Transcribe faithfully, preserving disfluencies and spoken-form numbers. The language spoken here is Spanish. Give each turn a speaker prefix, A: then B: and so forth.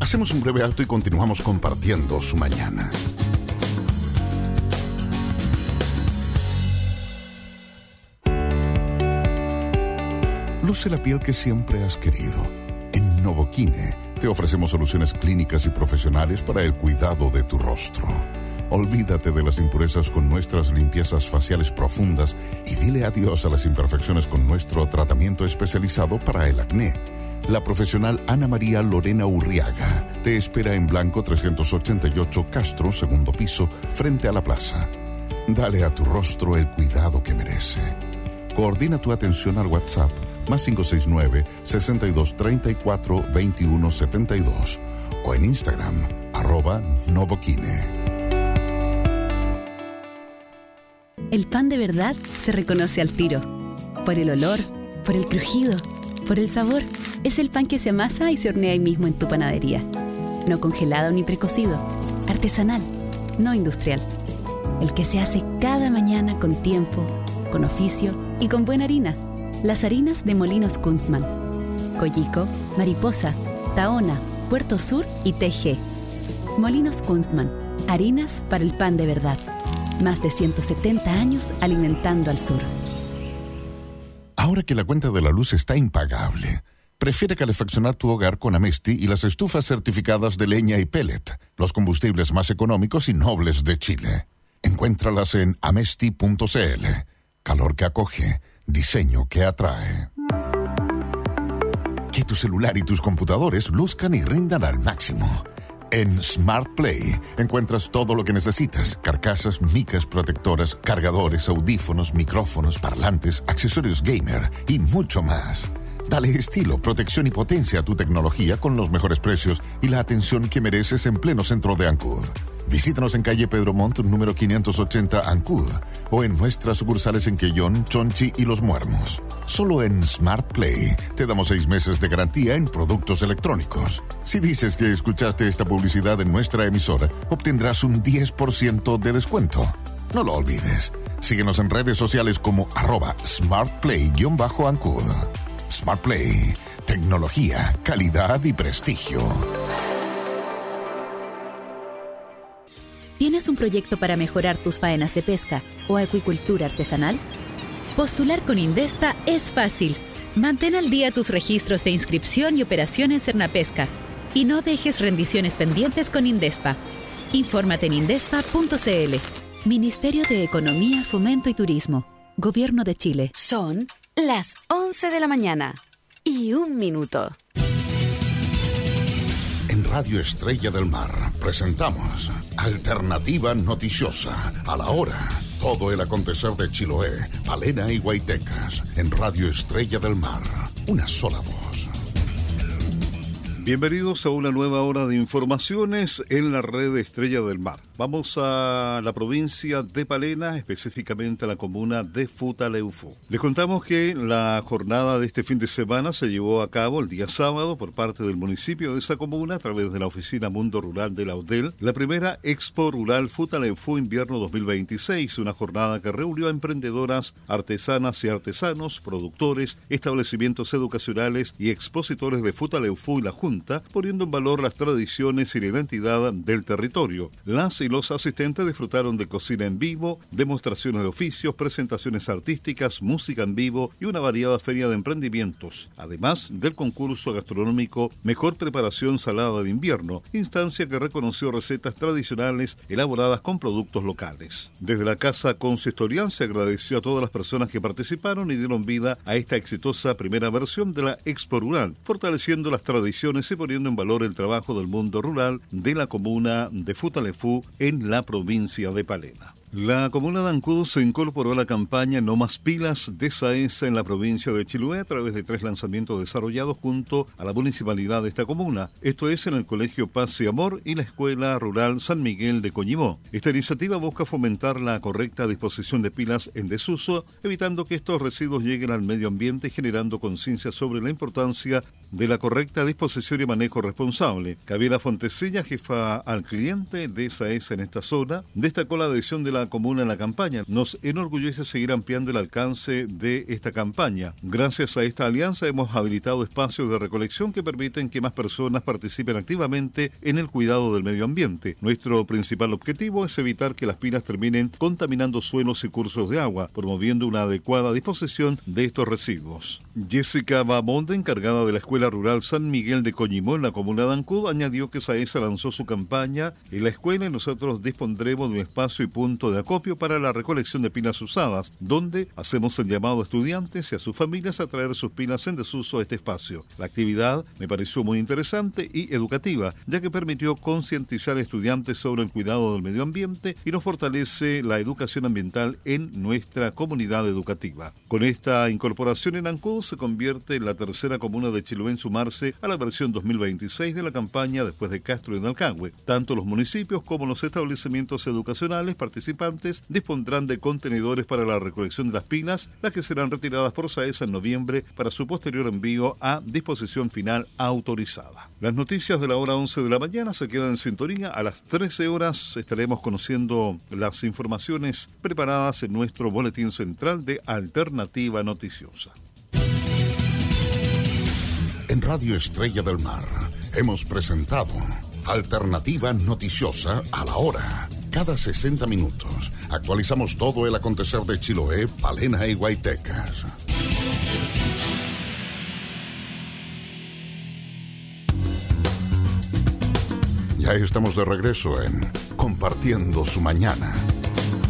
A: Hacemos un breve alto y continuamos compartiendo su mañana. Luce la piel que siempre has querido. En Novoquine te ofrecemos soluciones clínicas y profesionales para el cuidado de tu rostro. Olvídate de las impurezas con nuestras limpiezas faciales profundas y dile adiós a las imperfecciones con nuestro tratamiento especializado para el acné. La profesional Ana María Lorena Urriaga te espera en Blanco trescientos ochenta y ocho Castro, segundo piso, frente a la plaza. Dale a tu rostro el cuidado que merece. Coordina tu atención al WhatsApp más cinco seis nueve, sesenta y dos, treinta y cuatro, veintiuno, setenta y dos o en Instagram, arroba Novoquine.
B: El pan de verdad se reconoce al tiro. Por el olor, por el crujido, por el sabor. Es el pan que se amasa y se hornea ahí mismo en tu panadería. No congelado ni precocido. Artesanal, no industrial. El que se hace cada mañana con tiempo, con oficio y con buena harina. Las harinas de Molinos Kunstmann. Coyico, Mariposa, Tahona, Puerto Sur y T G. Molinos Kunstmann. Harinas para el pan de verdad. Más de ciento setenta años alimentando al sur.
A: Ahora que la cuenta de la luz está impagable, prefiere calefaccionar tu hogar con Amesti y las estufas certificadas de leña y pellet, los combustibles más económicos y nobles de Chile. Encuéntralas en amesti punto c l. Calor que acoge, diseño que atrae. Que tu celular y tus computadores luzcan y rindan al máximo. En Smart Play encuentras todo lo que necesitas: carcasas, micas protectoras, cargadores, audífonos, micrófonos, parlantes, accesorios gamer y mucho más. Dale estilo, protección y potencia a tu tecnología con los mejores precios y la atención que mereces en pleno centro de Ancud. Visítanos en calle Pedro Montt, número quinientos ochenta, Ancud, o en nuestras sucursales en Quellón, Chonchi y Los Muermos. Solo en Smart Play te damos seis meses de garantía en productos electrónicos. Si dices que escuchaste esta publicidad en nuestra emisora, obtendrás un diez por ciento de descuento. No lo olvides. Síguenos en redes sociales como arroba smartplay-ancud. Smart Play. Tecnología, calidad y prestigio.
B: ¿Tienes un proyecto para mejorar tus faenas de pesca o acuicultura artesanal? Postular con Indespa es fácil. Mantén al día tus registros de inscripción y operación en Cernapesca y no dejes rendiciones pendientes con Indespa. Infórmate en indespa punto c l. Ministerio de Economía, Fomento y Turismo. Gobierno de Chile.
C: Son las once de la mañana y un minuto.
A: En Radio Estrella del Mar presentamos Alternativa Noticiosa. A la hora, todo el acontecer de Chiloé, Palena y Guaitecas. En Radio Estrella del Mar, una sola voz.
D: Bienvenidos a una nueva hora de informaciones en la red Estrella del Mar. Vamos a la provincia de Palena, específicamente a la comuna de Futaleufú. Les contamos que la jornada de este fin de semana se llevó a cabo el día sábado por parte del municipio de esa comuna a través de la Oficina Mundo Rural de la U D E L, la primera Expo Rural Futaleufú Invierno dos mil veintiséis, una jornada que reunió a emprendedoras, artesanas y artesanos, productores, establecimientos educacionales y expositores de Futaleufú y la Junta, poniendo en valor las tradiciones y la identidad del territorio. Las y los asistentes disfrutaron de cocina en vivo, demostraciones de oficios, presentaciones artísticas, música en vivo y una variada feria de emprendimientos, además del concurso gastronómico Mejor Preparación Salada de Invierno, instancia que reconoció recetas tradicionales elaboradas con productos locales. Desde la Casa Consistorial se agradeció a todas las personas que participaron y dieron vida a esta exitosa primera versión de la Expo Rural, fortaleciendo las tradiciones y poniendo en valor el trabajo del mundo rural de la comuna de Futaleufú en la provincia de Palena. La comuna de Ancud se incorporó a la campaña No Más Pilas de SAESA en la provincia de Chiloé a través de tres lanzamientos desarrollados junto a la municipalidad de esta comuna. Esto es en el Colegio Paz y Amor y la Escuela Rural San Miguel de Coñimó. Esta iniciativa busca fomentar la correcta disposición de pilas en desuso, evitando que estos residuos lleguen al medio ambiente y generando conciencia sobre la importancia de la correcta disposición y manejo responsable. Gabriela Fontecilla, jefa al cliente de S A E S en esta zona, destacó la adhesión de la comuna en la campaña. Nos enorgullece seguir ampliando el alcance de esta campaña. Gracias a esta alianza hemos habilitado espacios de recolección que permiten que más personas participen activamente en el cuidado del medio ambiente. Nuestro principal objetivo es evitar que las pilas terminen contaminando suelos y cursos de agua, promoviendo una adecuada disposición de estos residuos. Jessica Bamonde, encargada de la Escuela Rural San Miguel de Coñimó en la comuna de Ancud, añadió que S A E S lanzó su campaña en la escuela y nosotros dispondremos de un espacio y punto de acopio para la recolección de pilas usadas, donde hacemos el llamado a estudiantes y a sus familias a traer sus pilas en desuso a este espacio. La actividad me pareció muy interesante y educativa, ya que permitió concientizar a estudiantes sobre el cuidado del medio ambiente y nos fortalece la educación ambiental en nuestra comunidad educativa. Con esta incorporación en Ancud se convierte en la tercera comuna de Chiloé en sumarse a la versión dos mil veintiséis de la campaña después de Castro y Nalcahue. Tanto los municipios como los establecimientos educacionales participantes dispondrán de contenedores para la recolección de las pilas, las que serán retiradas por S A E S en noviembre para su posterior envío a disposición final autorizada. Las noticias de la hora once de la mañana se quedan en sintonía. A las trece horas estaremos conociendo las informaciones preparadas en nuestro boletín central de Alternativa Noticiosa.
A: En Radio Estrella del Mar hemos presentado Alternativa Noticiosa a la hora. Cada sesenta minutos actualizamos todo el acontecer de Chiloé, Palena y Guaytecas. Ya estamos de regreso en Compartiendo su Mañana.